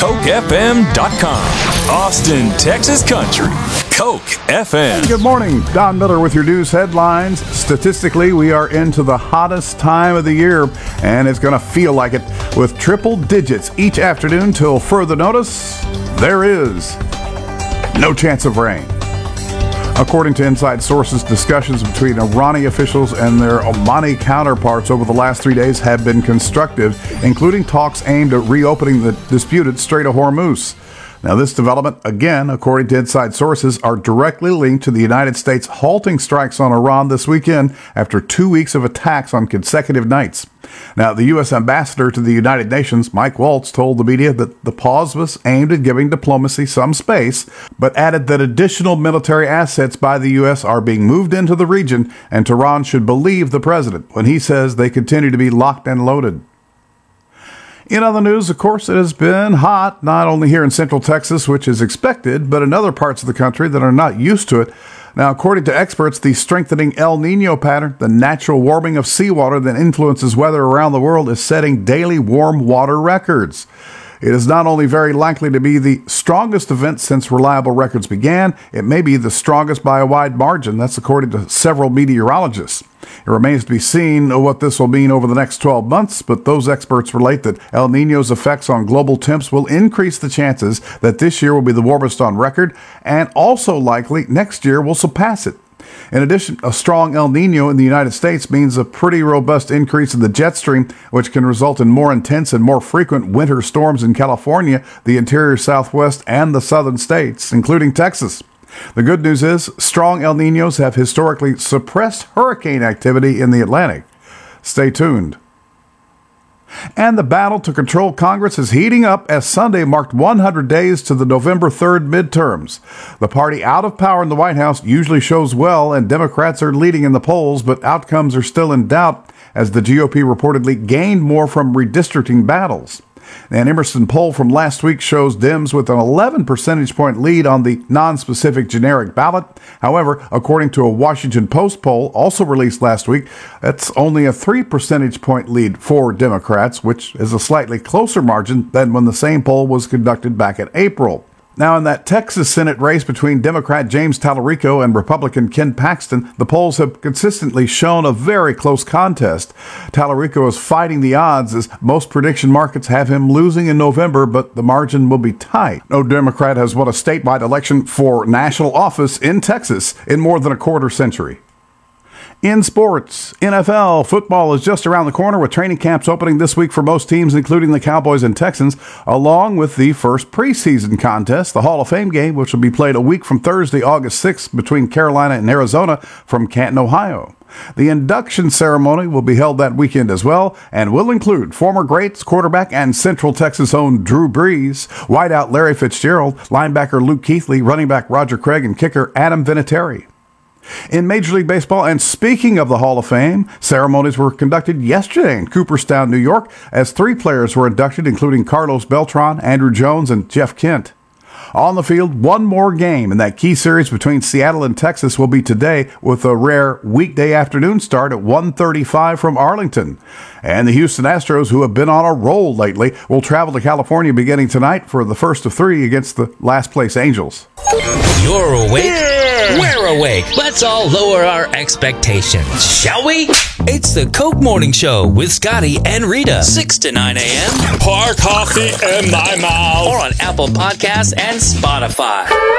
CokeFM.com. Austin, Texas Country. Coke FM. Good morning. Don Miller with your news headlines. Statistically, we are into the hottest time of the year, and it's going to feel like it with triple digits each afternoon till further notice. There is no chance of rain. According to inside sources, discussions between Iranian officials and their Omani counterparts over the last 3 days have been constructive, including talks aimed at reopening the disputed Strait of Hormuz. Now, this development, again, according to inside sources, are directly linked to the United States halting strikes on Iran this weekend after 2 weeks of attacks on consecutive nights. Now, the U.S. ambassador to the United Nations, Mike Waltz, told the media that the pause was aimed at giving diplomacy some space, but added that additional military assets by the U.S. are being moved into the region, and Tehran should believe the president when he says they continue to be locked and loaded. In other news, of course, it has been hot, not only here in Central Texas, which is expected, but in other parts of the country that are not used to it. Now, according to experts, the strengthening El Nino pattern, the natural warming of seawater that influences weather around the world, is setting daily warm water records. It is not only very likely to be the strongest event since reliable records began, it may be the strongest by a wide margin. That's according to several meteorologists. It remains to be seen what this will mean over the next 12 months, but those experts relate that El Niño's effects on global temps will increase the chances that this year will be the warmest on record, and also likely next year will surpass it. In addition, a strong El Nino in the United States means a pretty robust increase in the jet stream, which can result in more intense and more frequent winter storms in California, the interior Southwest, and the southern states, including Texas. The good news is, strong El Niños have historically suppressed hurricane activity in the Atlantic. Stay tuned. And the battle to control Congress is heating up as Sunday marked 100 days to the November 3rd midterms. The party out of power in the White House usually shows well, and Democrats are leading in the polls, but outcomes are still in doubt as the GOP reportedly gained more from redistricting battles. An Emerson poll from last week shows Dems with an 11 percentage point lead on the non-specific generic ballot. However, according to a Washington Post poll also released last week, that's only a 3 percentage point lead for Democrats, which is a slightly closer margin than when the same poll was conducted back in April. Now, in that Texas Senate race between Democrat James Talarico and Republican Ken Paxton, the polls have consistently shown a very close contest. Talarico is fighting the odds as most prediction markets have him losing in November, but the margin will be tight. No Democrat has won a statewide election for national office in Texas in more than a quarter century. In sports, NFL football is just around the corner with training camps opening this week for most teams, including the Cowboys and Texans, along with the first preseason contest, the Hall of Fame game, which will be played a week from Thursday, August 6th, between Carolina and Arizona from Canton, Ohio. The induction ceremony will be held that weekend as well and will include former greats, quarterback and Central Texas own Drew Brees, wideout Larry Fitzgerald, linebacker Luke Kuechly, running back Roger Craig, and kicker Adam Vinatieri. In Major League Baseball, and speaking of the Hall of Fame, ceremonies were conducted yesterday in Cooperstown, New York, as 3 players were inducted, including Carlos Beltran, Andrew Jones, and Jeff Kent. On the field, one more game in that key series between Seattle and Texas will be today, with a rare weekday afternoon start at 1:35 from Arlington. And the Houston Astros, who have been on a roll lately, will travel to California beginning tonight for the first of 3 against the last-place Angels. You're awake? Yeah. We're awake. Let's all lower our expectations, shall we? It's the Coke Morning Show with Scotty and Rita. 6 to 9 a.m. Pour coffee in my mouth. Or on Apple Podcasts and Spotify.